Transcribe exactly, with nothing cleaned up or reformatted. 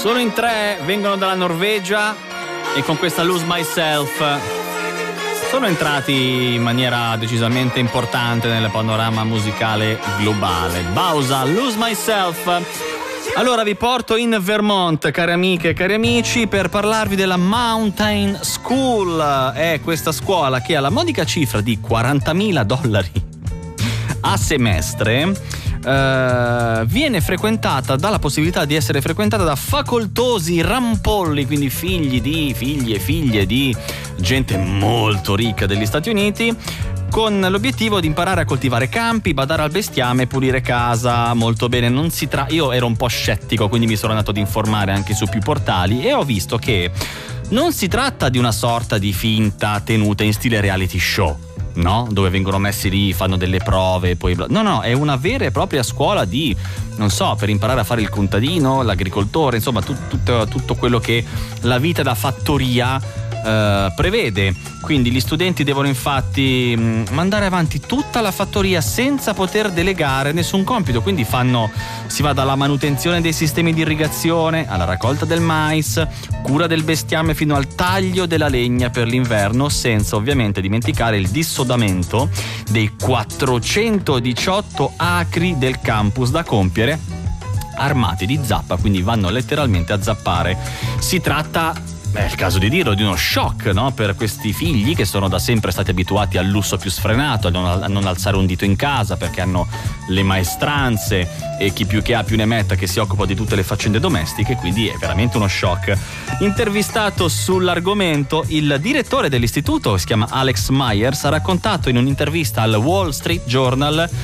Sono in tre, vengono dalla Norvegia e con questa Lose Myself sono entrati in maniera decisamente importante nel panorama musicale globale. Bausa, Lose Myself. Allora vi porto in Vermont, care amiche e cari amici, per parlarvi della Mountain School. È questa scuola che ha la modica cifra di quarantamila dollari a semestre. Uh, viene frequentata, dà la possibilità di essere frequentata da facoltosi rampolli, quindi figli di figli e figlie di gente molto ricca degli Stati Uniti, con l'obiettivo di imparare a coltivare campi, badare al bestiame, pulire casa. Molto bene, non si tra... Io ero un po' scettico, quindi mi sono andato ad informare anche su più portali e ho visto che non si tratta di una sorta di finta tenuta in stile reality show, no? Dove vengono messi lì, fanno delle prove e poi... No, no, è una vera e propria scuola di, non so, per imparare a fare il contadino, l'agricoltore, insomma tut, tutto, tutto quello che la vita da fattoria eh, prevede. Quindi gli studenti devono infatti mh, mandare avanti tutta la fattoria senza poter delegare nessun compito, quindi fanno, si va dalla manutenzione dei sistemi di irrigazione alla raccolta del mais, cura del bestiame fino al taglio della legna per l'inverno, senza ovviamente dimenticare il dissodamento dei quattrocentodiciotto acri del campus da compiere armati di zappa, quindi vanno letteralmente a zappare. Si tratta, è il caso di dirlo, di uno shock, no? Per questi figli che sono da sempre stati abituati al lusso più sfrenato, a non, a non alzare un dito in casa perché hanno le maestranze e chi più che ha più ne metta, che si occupa di tutte le faccende domestiche, quindi è veramente uno shock. Intervistato sull'argomento, il direttore dell'istituto, si chiama Alex Myers, ha raccontato in un'intervista al Wall Street Journal